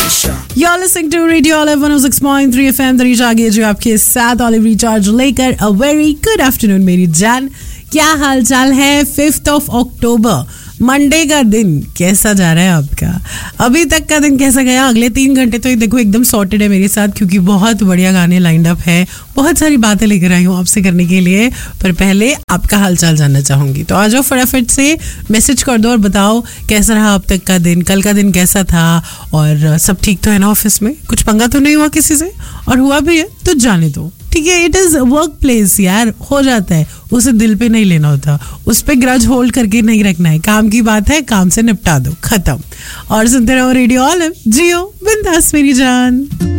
You're listening to Radio Olive 106.3 FM. दरीज आ गई जो आपके साथ ऑलिव रिचार्ज लेकर a very good afternoon मेरी जान. क्या हाल चाल है? 5th of October मंडे का दिन कैसा जा रहा है आपका? अभी तक का दिन कैसा गया? अगले 3 घंटे तो देखो एकदम सॉर्टेड है मेरे साथ, क्योंकि बहुत बढ़िया गाने लाइंड अप है, बहुत सारी बातें लेकर आई हूँ आपसे करने के लिए. पर पहले आपका हालचाल जानना चाहूंगी, तो आ जाओ फटाफट से मैसेज कर दो और बताओ कैसा रहा अब तक का दिन, कल का दिन कैसा था, और सब ठीक तो है ना? ऑफिस में कुछ पंगा तो नहीं हुआ किसी से? और हुआ भी है तो जाने दो, ठीक है? इट इज वर्क प्लेस यार, हो जाता है, उसे दिल पे नहीं लेना होता, उस पे ग्रज होल्ड करके नहीं रखना है. काम की बात है, काम से निपटा दो, खत्म. और सुनते रहो रेडियो ऑलिव, जियो बिंदास मेरी जान.